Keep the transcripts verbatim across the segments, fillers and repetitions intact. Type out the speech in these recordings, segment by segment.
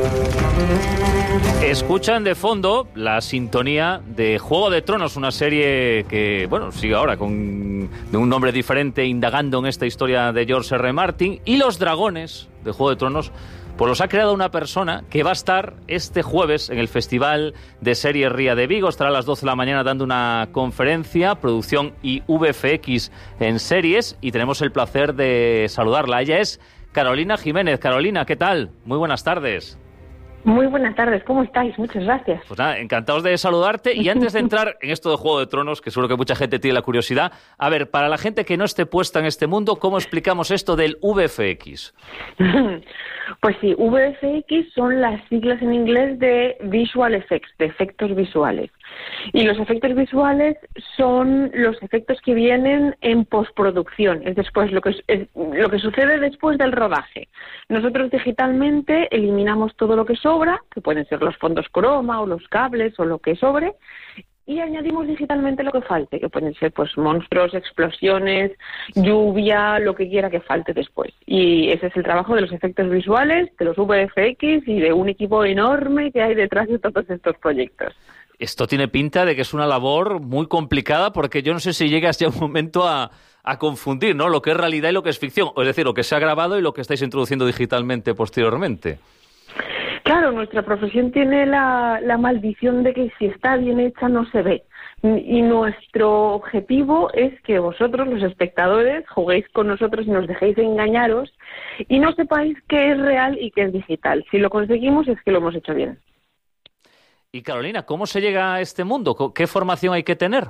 Escuchan de fondo la sintonía de Juego de Tronos, una serie que, bueno, sigue ahora con de un nombre diferente, indagando en esta historia de George R. Martin. Y los dragones de Juego de Tronos, pues los ha creado una persona que va a estar este jueves en el Festival de Series Ría de Vigo. Estará a las doce de la mañana dando una conferencia, producción y V F X en series. Y tenemos el placer de saludarla. Ella es Carolina Jiménez. Carolina, ¿qué tal? Muy buenas tardes. Muy buenas tardes, ¿cómo estáis? Muchas gracias. Pues nada, encantados de saludarte. Y antes de entrar en esto de Juego de Tronos, que seguro que mucha gente tiene la curiosidad, a ver, para la gente que no esté puesta en este mundo, ¿cómo explicamos esto del V F X? Pues sí, V F X son las siglas en inglés de Visual Effects, de efectos visuales. Y los efectos visuales son los efectos que vienen en postproducción, es después lo que es lo que sucede después del rodaje. Nosotros digitalmente eliminamos todo lo que sobra, que pueden ser los fondos croma o los cables o lo que sobre, y añadimos digitalmente lo que falte, que pueden ser pues monstruos, explosiones, lluvia, lo que quiera que falte después. Y ese es el trabajo de los efectos visuales, de los V F X y de un equipo enorme que hay detrás de todos estos proyectos. Esto tiene pinta de que es una labor muy complicada, porque yo no sé si llegas ya un momento a, a confundir, ¿no?, lo que es realidad y lo que es ficción, es decir, lo que se ha grabado y lo que estáis introduciendo digitalmente posteriormente. Claro, nuestra profesión tiene la, la maldición de que si está bien hecha no se ve. Y nuestro objetivo es que vosotros, los espectadores, juguéis con nosotros y nos dejéis engañaros y no sepáis qué es real y qué es digital. Si lo conseguimos es que lo hemos hecho bien. Y Carolina, ¿cómo se llega a este mundo? ¿Qué formación hay que tener?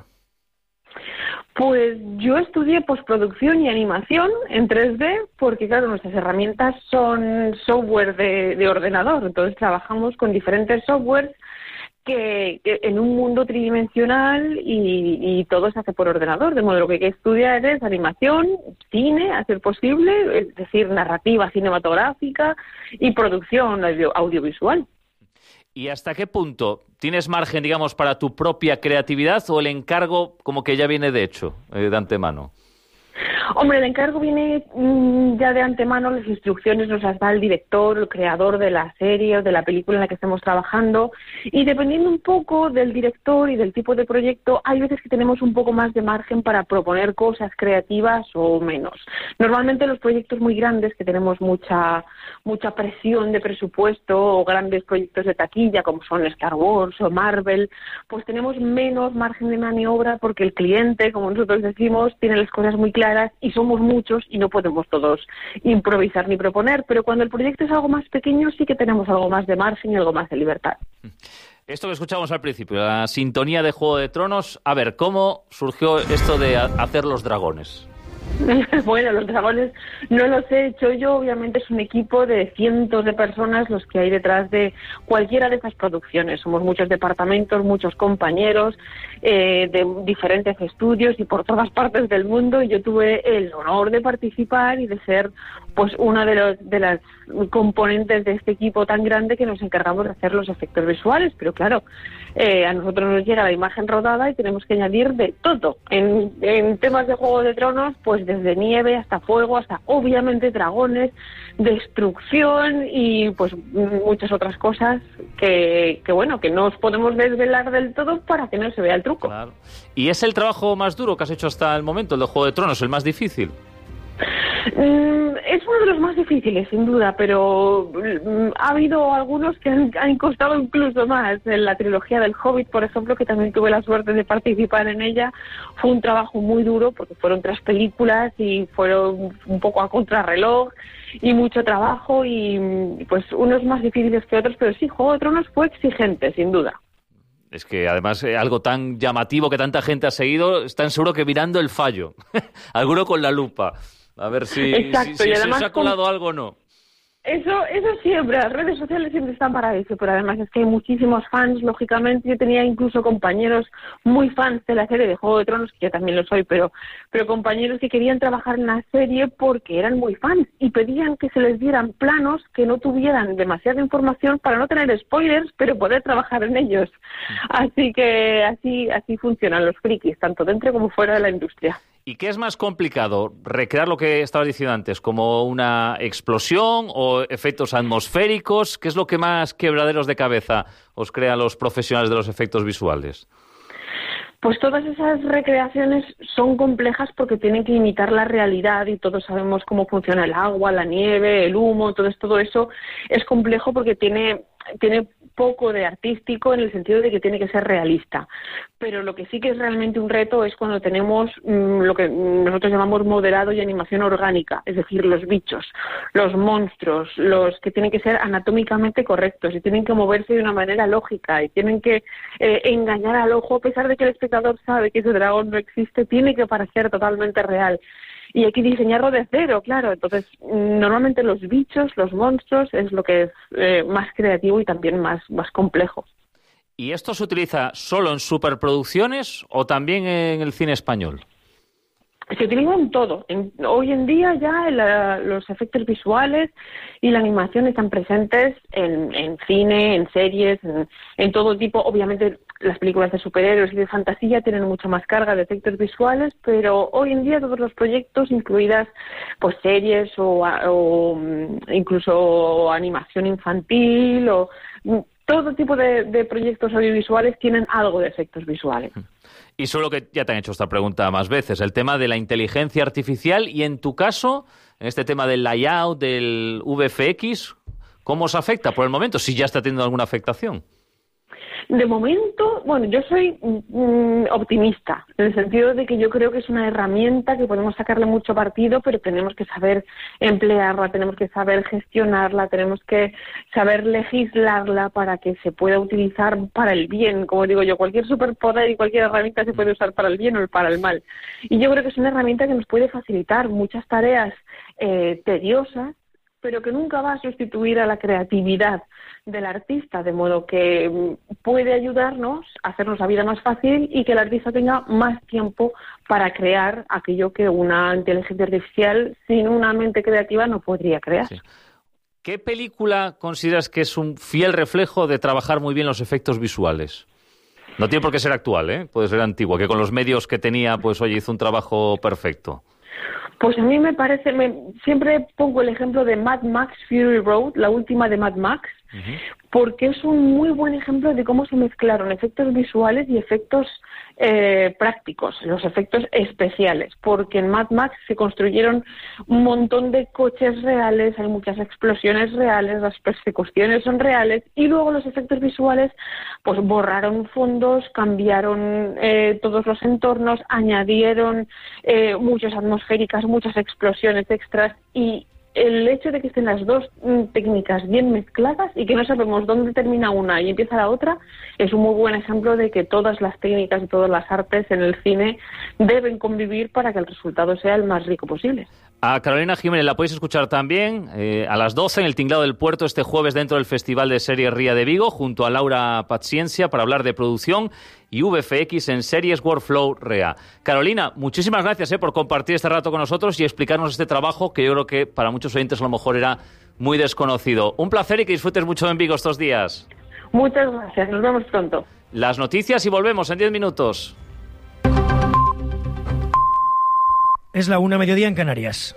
Pues yo estudié postproducción y animación en tres D porque, claro, nuestras herramientas son software de, de ordenador. Entonces trabajamos con diferentes softwares que, que en un mundo tridimensional y, y todo se hace por ordenador. De modo que lo que hay que estudiar es animación, cine, a ser posible, es decir, narrativa cinematográfica y producción audio, audiovisual. ¿Y hasta qué punto tienes margen, digamos, para tu propia creatividad o el encargo como que ya viene de hecho, eh, de antemano? Hombre, el encargo viene mmm, ya de antemano, las instrucciones nos las da el director, el creador de la serie o de la película en la que estemos trabajando, y dependiendo un poco del director y del tipo de proyecto, hay veces que tenemos un poco más de margen para proponer cosas creativas o menos. Normalmente los proyectos muy grandes, que tenemos mucha mucha presión de presupuesto, o grandes proyectos de taquilla como son Star Wars o Marvel, pues tenemos menos margen de maniobra porque el cliente, como nosotros decimos, tiene las cosas muy claras y somos muchos y no podemos todos improvisar ni proponer, pero cuando el proyecto es algo más pequeño sí que tenemos algo más de margen y algo más de libertad. Esto que escuchamos al principio, la sintonía de Juego de Tronos, a ver, ¿cómo surgió esto de hacer los dragones? Bueno, los dragones no los he hecho yo, obviamente es un equipo de cientos de personas los que hay detrás de cualquiera de esas producciones. Somos muchos departamentos, muchos compañeros eh, de diferentes estudios y por todas partes del mundo, y yo tuve el honor de participar y de ser pues una de, los, de las componentes de este equipo tan grande que nos encargamos de hacer los efectos visuales, pero claro, eh, a nosotros nos llega la imagen rodada y tenemos que añadir de todo. En, en temas de Juego de Tronos, pues desde nieve hasta fuego, hasta obviamente dragones, destrucción y pues muchas otras cosas que, que bueno, que no os podemos desvelar del todo para que no se vea el truco. Claro. ¿Y es el trabajo más duro que has hecho hasta el momento, el de Juego de Tronos, el más difícil? Mm, es uno de los más difíciles, sin duda, pero mm, ha habido algunos que han, han costado incluso más. En la trilogía del Hobbit, por ejemplo, que también tuve la suerte de participar en ella, fue un trabajo muy duro porque fueron tres películas y fueron un poco a contrarreloj y mucho trabajo y pues unos más difíciles que otros, pero sí, Juego de Tronos fue exigente, sin duda. Es que además eh, algo tan llamativo que tanta gente ha seguido, están seguro que mirando el fallo, alguno con la lupa. A ver si, Exacto, si, si, y si además, se ha colado algo o no. Eso, eso siempre, las redes sociales siempre están para eso, pero además es que hay muchísimos fans, lógicamente. Yo tenía incluso compañeros muy fans de la serie de Juego de Tronos, que yo también lo soy, pero, pero compañeros que querían trabajar en la serie porque eran muy fans y pedían que se les dieran planos que no tuvieran demasiada información para no tener spoilers, pero poder trabajar en ellos. Así que así, así funcionan los frikis, tanto dentro como fuera de la industria. ¿Y qué es más complicado? ¿Recrear lo que estabas diciendo antes, como una explosión o efectos atmosféricos? ¿Qué es lo que más quebraderos de cabeza os crean los profesionales de los efectos visuales? Pues todas esas recreaciones son complejas porque tienen que imitar la realidad y todos sabemos cómo funciona el agua, la nieve, el humo, entonces todo eso es complejo porque tiene, tiene poco de artístico en el sentido de que tiene que ser realista. Pero lo que sí que es realmente un reto es cuando tenemos mmm, lo que nosotros llamamos modelado y animación orgánica, es decir, los bichos, los monstruos, los que tienen que ser anatómicamente correctos y tienen que moverse de una manera lógica y tienen que eh, engañar al ojo, a pesar de que el espectador sabe que ese dragón no existe, tiene que parecer totalmente real. Y hay que diseñarlo de cero, claro. Entonces, normalmente los bichos, los monstruos, es lo que es eh, más creativo y también más, más complejo. ¿Y esto se utiliza solo en superproducciones o también en el cine español? Se utiliza en todo. En, hoy en día ya la, los efectos visuales y la animación están presentes en, en cine, en series, en, en todo tipo. Obviamente las películas de superhéroes y de fantasía tienen mucha más carga de efectos visuales, pero hoy en día todos los proyectos, incluidas pues series o, o incluso animación infantil o todo tipo de, de proyectos audiovisuales tienen algo de efectos visuales. Y solo que ya te han hecho esta pregunta más veces, el tema de la inteligencia artificial y en tu caso, en este tema del layout, del V F X, ¿cómo os afecta por el momento? Si ya está teniendo alguna afectación. De momento, bueno, yo soy mm, optimista, en el sentido de que yo creo que es una herramienta que podemos sacarle mucho partido, pero tenemos que saber emplearla, tenemos que saber gestionarla, tenemos que saber legislarla para que se pueda utilizar para el bien. Como digo yo, cualquier superpoder y cualquier herramienta se puede usar para el bien o para el mal. Y yo creo que es una herramienta que nos puede facilitar muchas tareas eh, tediosas, pero que nunca va a sustituir a la creatividad del artista, de modo que puede ayudarnos a hacernos la vida más fácil y que el artista tenga más tiempo para crear aquello que una inteligencia artificial sin una mente creativa no podría crear. Sí. ¿Qué película consideras que es un fiel reflejo de trabajar muy bien los efectos visuales? No tiene por qué ser actual, ¿eh? Puede ser antigua, que con los medios que tenía, pues oye, hizo un trabajo perfecto. Pues a mí me parece, me, siempre pongo el ejemplo de Mad Max Fury Road, la última de Mad Max, uh-huh. porque es un muy buen ejemplo de cómo se mezclaron efectos visuales y efectos eh, prácticos, los efectos especiales, porque en Mad Max se construyeron un montón de coches reales, hay muchas explosiones reales, las persecuciones son reales, y luego los efectos visuales pues borraron fondos, cambiaron eh, todos los entornos, añadieron eh, muchas atmosféricas, muchas explosiones extras, y el hecho de que estén las dos mm, técnicas bien mezcladas y que no sabemos dónde termina una y empieza la otra es un muy buen ejemplo de que todas las técnicas y todas las artes en el cine deben convivir para que el resultado sea el más rico posible. A Carolina Jiménez la podéis escuchar también eh, a las doce en el Tinglado del Puerto este jueves dentro del Festival de Series Ría de Vigo junto a Laura Paciencia para hablar de producción y V F X en Series Workflow Rea. Carolina, muchísimas gracias eh, por compartir este rato con nosotros y explicarnos este trabajo que yo creo que para muchos oyentes a lo mejor era muy desconocido. Un placer y que disfrutes mucho en Vigo estos días. Muchas gracias, nos vemos pronto. Las noticias y volvemos en diez minutos. Es la una, mediodía en Canarias.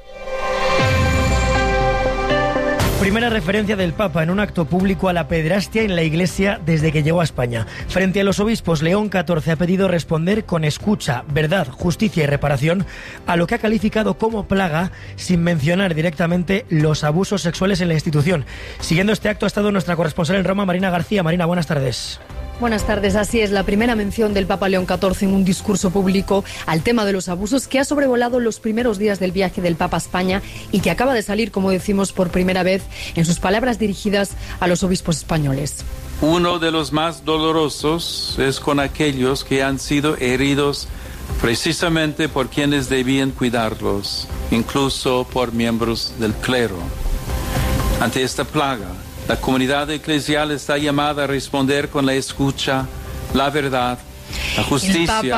Primera referencia del Papa en un acto público a la pederastia en la Iglesia desde que llegó a España. Frente a los obispos, León catorce ha pedido responder con escucha, verdad, justicia y reparación a lo que ha calificado como plaga, sin mencionar directamente los abusos sexuales en la institución. Siguiendo este acto ha estado nuestra corresponsal en Roma, Marina García. Marina, buenas tardes. Buenas tardes. Así es, la primera mención del Papa León catorce en un discurso público al tema de los abusos que ha sobrevolado los primeros días del viaje del Papa a España y que acaba de salir, como decimos, por primera vez en sus palabras dirigidas a los obispos españoles. Uno de los más dolorosos es con aquellos que han sido heridos precisamente por quienes debían cuidarlos, incluso por miembros del clero. Ante esta plaga, la comunidad eclesial está llamada a responder con la escucha, la verdad, la justicia. El Papa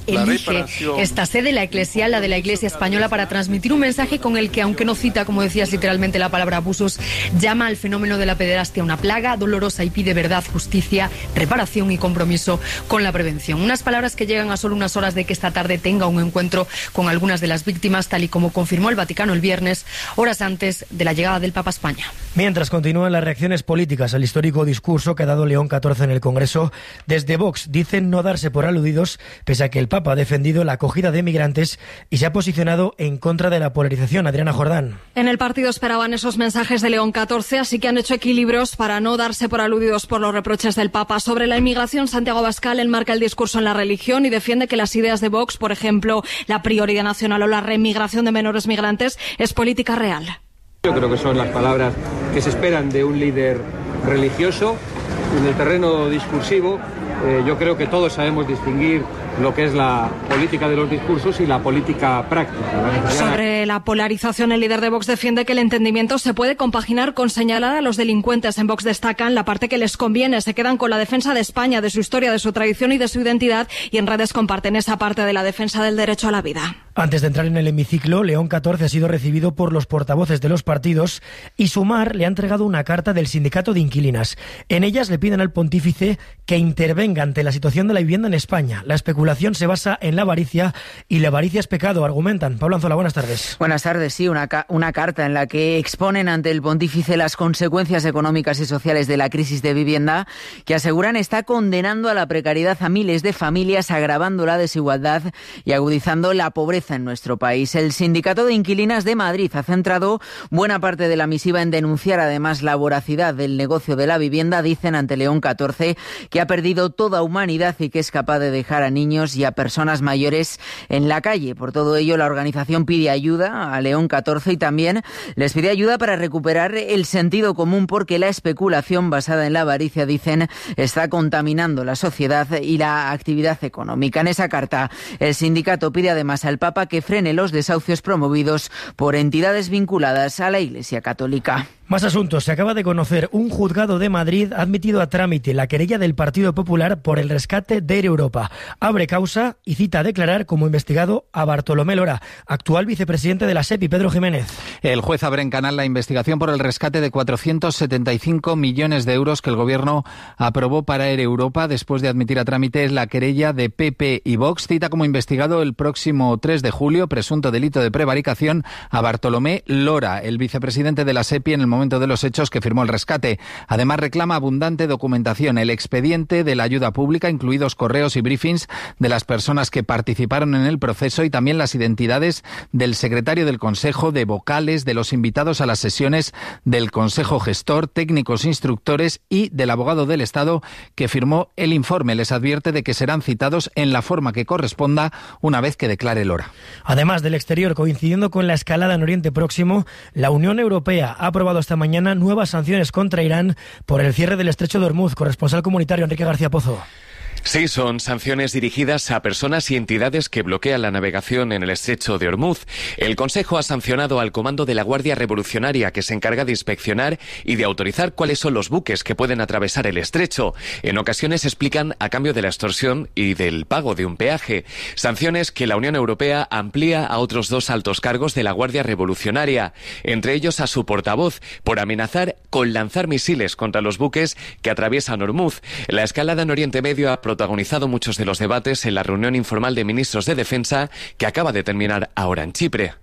elige esta sede, la eclesial, la de la Iglesia Española, para transmitir un mensaje con el que, aunque no cita, como decías, literalmente la palabra abusos, llama al fenómeno de la pederastia una plaga dolorosa y pide verdad, justicia, reparación y compromiso con la prevención. Unas palabras que llegan a solo unas horas de que esta tarde tenga un encuentro con algunas de las víctimas, tal y como confirmó el Vaticano el viernes, horas antes de la llegada del Papa a España. Mientras continúan las reacciones políticas al histórico discurso que ha dado León catorce en el Congreso, desde Vox dicen no darse por aludidos, pese a que el Papa ha defendido la acogida de migrantes y se ha posicionado en contra de la polarización. Adriana Jordán. En el partido esperaban esos mensajes de León catorce, así que han hecho equilibrios para no darse por aludidos por los reproches del Papa. Sobre la inmigración, Santiago Abascal enmarca el discurso en la religión y defiende que las ideas de Vox, por ejemplo, la prioridad nacional o la remigración de menores migrantes, es política real. Yo creo que son las palabras que se esperan de un líder religioso. En el terreno discursivo, eh, yo creo que todos sabemos distinguir lo que es la política de los discursos y la política práctica. La Sobre la polarización, el líder de Vox defiende que el entendimiento se puede compaginar con señalar a los delincuentes. En Vox destacan la parte que les conviene, se quedan con la defensa de España, de su historia, de su tradición y de su identidad, y en redes comparten esa parte de la defensa del derecho a la vida. Antes de entrar en el hemiciclo, León catorce ha sido recibido por los portavoces de los partidos y Sumar le ha entregado una carta del sindicato de inquilinas. En ellas le piden al pontífice que intervenga ante la situación de la vivienda en España. La especulación se basa en la avaricia y la avaricia es pecado, argumentan. Pablo Anzola, buenas tardes. Buenas tardes, sí, una, ca- una carta en la que exponen ante el pontífice las consecuencias económicas y sociales de la crisis de vivienda, que aseguran está condenando a la precariedad a miles de familias, agravando la desigualdad y agudizando la pobreza en nuestro país. El Sindicato de Inquilinas de Madrid ha centrado buena parte de la misiva en denunciar además la voracidad del negocio de la vivienda. Dicen ante León catorce que ha perdido toda humanidad y que es capaz de dejar a niños y a personas mayores en la calle. Por todo ello, la organización pide ayuda a León catorce y también les pide ayuda para recuperar el sentido común, porque la especulación basada en la avaricia, dicen, está contaminando la sociedad y la actividad económica. En esa carta, el sindicato pide además al Papa que frene los desahucios promovidos por entidades vinculadas a la Iglesia Católica. Más asuntos. Se acaba de conocer. Un juzgado de Madrid ha admitido a trámite la querella del Partido Popular por el rescate de Air Europa. Abre causa y cita a declarar como investigado a Bartolomé Lora, actual vicepresidente de la SEPI. Pedro Jiménez. El juez abre en canal la investigación por el rescate de cuatrocientos setenta y cinco millones de euros que el Gobierno aprobó para Air Europa después de admitir a trámite la querella de P P y Vox. Cita como investigado el próximo tres de julio, presunto delito de prevaricación, a Bartolomé Lora, el vicepresidente de la SEPI en el momento de los hechos que firmó el rescate. Además, reclama abundante documentación, el expediente de la ayuda pública, incluidos correos y briefings de las personas que participaron en el proceso, y también las identidades del secretario del Consejo, de vocales, de los invitados a las sesiones del Consejo Gestor, técnicos instructores y del abogado del Estado que firmó el informe. Les advierte de que serán citados en la forma que corresponda una vez que declare Lora. Además del exterior, coincidiendo con la escalada en Oriente Próximo, la Unión Europea ha aprobado esta mañana nuevas sanciones contra Irán por el cierre del estrecho de Hormuz. Corresponsal comunitario Enrique García Pozo. Sí, son sanciones dirigidas a personas y entidades que bloquean la navegación en el estrecho de Hormuz. El Consejo ha sancionado al Comando de la Guardia Revolucionaria, que se encarga de inspeccionar y de autorizar cuáles son los buques que pueden atravesar el estrecho. En ocasiones explican a cambio de la extorsión y del pago de un peaje. Sanciones que la Unión Europea amplía a otros dos altos cargos de la Guardia Revolucionaria, entre ellos a su portavoz, por amenazar con lanzar misiles contra los buques que atraviesan Hormuz. La escalada en Oriente Medio ha protagonizado muchos de los debates en la reunión informal de ministros de Defensa que acaba de terminar ahora en Chipre.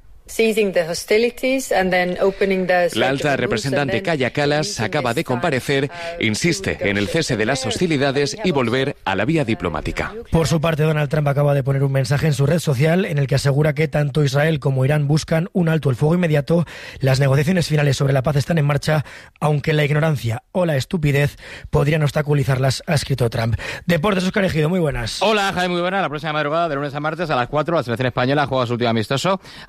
La alta representante Kaja Kallas acaba de comparecer, insiste en el cese de las hostilidades y volver a la vía diplomática. Por su parte, Donald Trump acaba de poner un mensaje en su red social en el que asegura que tanto Israel como Irán buscan un alto el fuego inmediato. Las negociaciones finales sobre la paz están en marcha, aunque la ignorancia o la estupidez podrían obstaculizarlas, ha escrito Trump. Deportes, Óscar Ejido, muy buenas. Hola, Jaime, muy buenas. La próxima madrugada, de lunes a martes a las cuatro, la selección española juega su último amistoso antes de debutar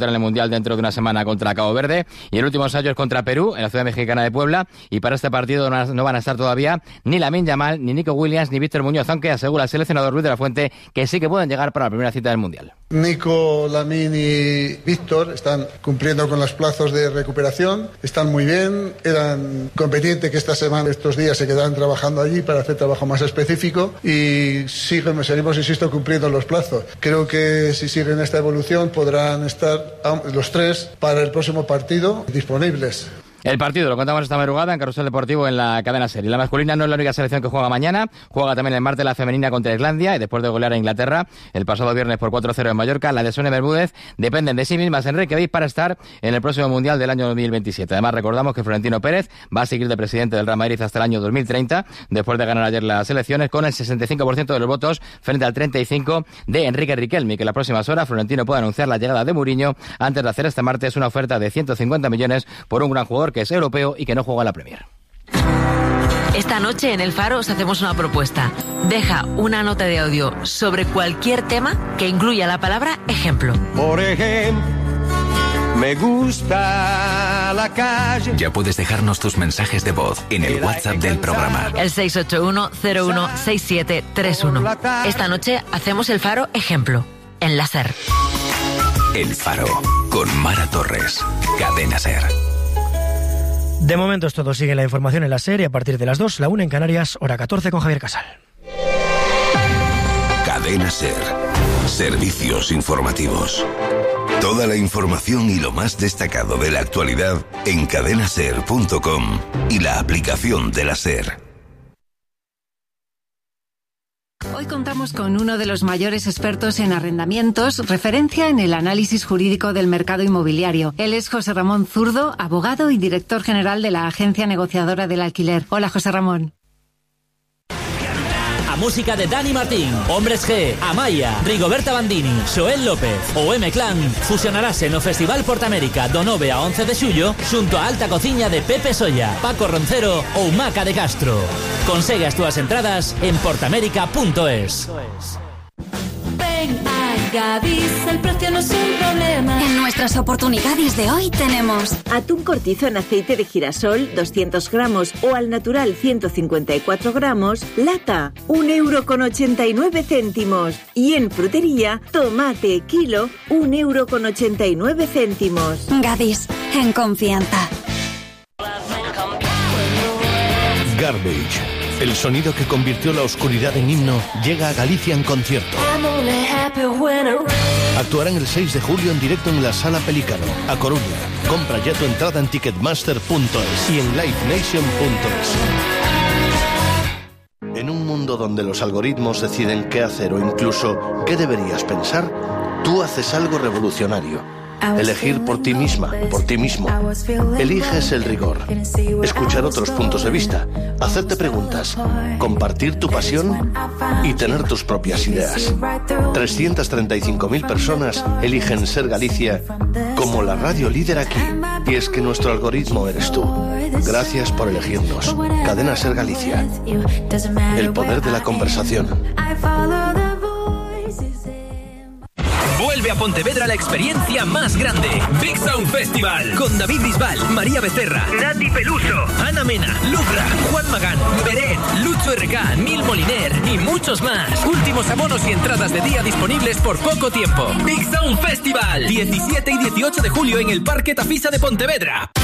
debutar en el Mundial dentro de una semana contra Cabo Verde. Y el último ensayo es contra Perú, en la ciudad mexicana de Puebla. Y para este partido no van a estar todavía ni Lamine Yamal, ni Nico Williams, ni Víctor Muñoz, aunque asegura el seleccionador Luis de la Fuente que sí que pueden llegar para la primera cita del Mundial. Nico, Lamine y Víctor están cumpliendo con los plazos de recuperación, están muy bien, eran competentes que esta semana, estos días se quedarán trabajando allí para hacer trabajo más específico y siguen, seguimos, insisto, cumpliendo los plazos. Creo que si siguen esta evolución podrán estar los tres para el próximo partido disponibles. El partido lo contamos esta madrugada en Carrusel Deportivo en la cadena SER. La masculina no es la única selección que juega mañana. Juega también el martes la femenina contra Islandia y después de golear a Inglaterra el pasado viernes por cuatro cero en Mallorca, la de Sonia Bermúdez dependen de sí mismas en Reykjavik para estar en el próximo Mundial del año dos mil veintisiete. Además recordamos que Florentino Pérez va a seguir de presidente del Real Madrid hasta el año dos mil treinta después de ganar ayer las elecciones con el sesenta y cinco por ciento de los votos frente al treinta y cinco por ciento de Enrique Riquelme, que en las próximas horas Florentino puede anunciar la llegada de Mourinho antes de hacer este martes una oferta de ciento cincuenta millones por un gran jugador que es europeo y que no juega en la Premier. Esta noche en El Faro os hacemos una propuesta. Deja una nota de audio sobre cualquier tema que incluya la palabra ejemplo. Por ejemplo, me gusta la calle. Ya puedes dejarnos tus mensajes de voz en el WhatsApp del programa. El seis ocho uno cero uno seis siete tres uno. Esta noche hacemos El Faro ejemplo en la SER. El Faro con Mara Torres. Cadena SER. De momento es todo. Sigue la información en la SER y a partir de las dos, la una en Canarias, hora catorce con Javier Casal. Cadena SER. Servicios informativos. Toda la información y lo más destacado de la actualidad en cadena ser punto com y la aplicación de la SER. Hoy contamos con uno de los mayores expertos en arrendamientos, referencia en el análisis jurídico del mercado inmobiliario. Él es José Ramón Zurdo, abogado y director general de la Agencia Negociadora del Alquiler. Hola, José Ramón. A música de Dani Martín, Hombres G, Amaya, Rigoberta Bandini, Xoel López ou M-Clan fusionarase no Festival Portamérica do nove a once de xullo xunto a Alta Cociña de Pepe Solla, Paco Roncero ou Maca de Castro. Consegue as túas entradas en portamérica punto es. Ven a Gadis, el precio no es un problema. En nuestras oportunidades de hoy tenemos atún cortizo en aceite de girasol doscientos gramos o al natural ciento cincuenta y cuatro gramos, lata, un euro con ochenta y nueve céntimos. Y en frutería, tomate kilo, un euro con ochenta y nueve céntimos. Gadis, en confianza. Garbage, el sonido que convirtió la oscuridad en himno, llega a Galicia en concierto. Actuarán el seis de julio en directo en la Sala Pelícano, a Coruña. Compra ya tu entrada en ticketmaster punto es y en live nation punto es. En un mundo donde los algoritmos deciden qué hacer o incluso qué deberías pensar, tú haces algo revolucionario. Elegir por ti misma, por ti mismo. Eliges el rigor. Escuchar otros puntos de vista. Hacerte preguntas. Compartir tu pasión y tener tus propias ideas. trescientas treinta y cinco mil personas eligen Ser Galicia como la radio líder aquí. Y es que nuestro algoritmo eres tú. Gracias por elegirnos. Cadena Ser Galicia. El poder de la conversación. Vuelve a Pontevedra la experiencia más grande. Big Sound Festival. Con David Bisbal, María Becerra, Nati Peluso, Ana Mena, Lucra, Juan Magán, Beret, Lucho R K, Neil Moliner y muchos más. Últimos abonos y entradas de día disponibles por poco tiempo. Big Sound Festival. diecisiete y dieciocho de julio en el Parque Tafisa de Pontevedra.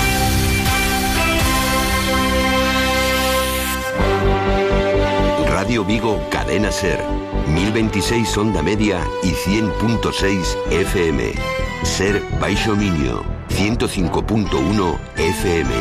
Radio Vigo, Cadena SER. mil veintiséis onda media y cien punto seis F M. SER Baixo Minio, ciento cinco punto uno F M.